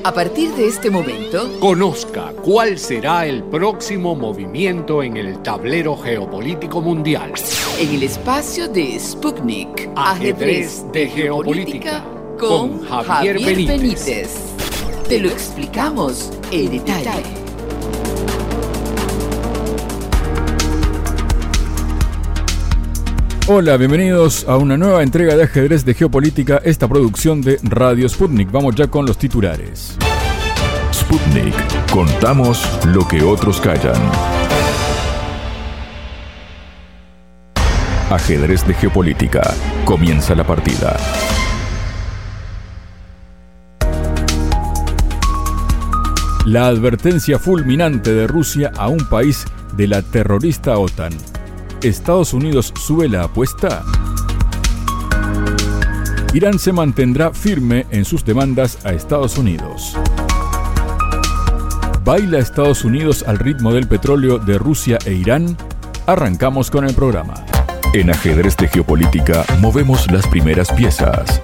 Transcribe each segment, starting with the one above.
A partir de este momento, conozca cuál será el próximo movimiento en el tablero geopolítico mundial. En el espacio de Sputnik, Ajedrez de Geopolítica, con Javier Benítez. Te lo explicamos en detalle. Hola, bienvenidos a una nueva entrega de Ajedrez de Geopolítica, esta producción de Radio Sputnik. Vamos ya con los titulares. Sputnik. Contamos lo que otros callan. Ajedrez de Geopolítica. Comienza la partida. La advertencia fulminante de Rusia a un país de la terrorista OTAN. ¿Estados Unidos sube la apuesta? Irán se mantendrá firme en sus demandas a Estados Unidos. ¿Baila Estados Unidos al ritmo del petróleo de Rusia e Irán? Arrancamos con el programa. En Ajedrez de Geopolítica movemos las primeras piezas.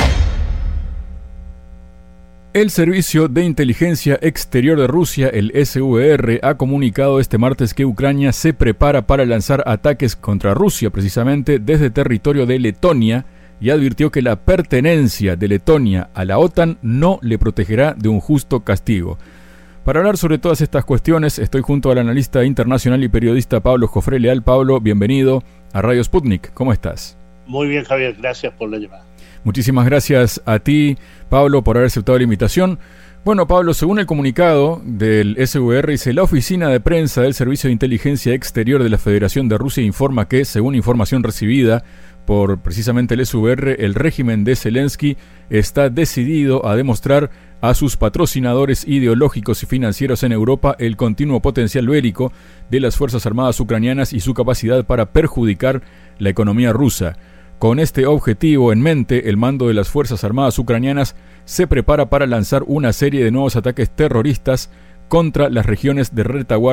El Servicio de Inteligencia Exterior de Rusia, el SVR, ha comunicado este martes que Ucrania se prepara para lanzar ataques contra Rusia, precisamente desde territorio de Letonia, y advirtió que la pertenencia de Letonia a la OTAN no le protegerá de un justo castigo. Para hablar sobre todas estas cuestiones, estoy junto al analista internacional y periodista Pablo Jofré Leal. Pablo, bienvenido a Radio Sputnik. ¿Cómo estás? Muy bien, Javier. Gracias por la llamada. Muchísimas gracias a ti, Pablo, por haber aceptado la invitación. Bueno, Pablo, según el comunicado del SVR, dice: la oficina de prensa del Servicio de Inteligencia Exterior de la Federación de Rusia informa que, según información recibida por precisamente el SVR, el régimen de Zelensky está decidido a demostrar a sus patrocinadores ideológicos y financieros en Europa el continuo potencial bélico de las Fuerzas Armadas ucranianas y su capacidad para perjudicar la economía rusa. Con este objetivo en mente, el mando de las Fuerzas Armadas ucranianas se prepara para lanzar una serie de nuevos ataques terroristas contra las regiones de retaguardia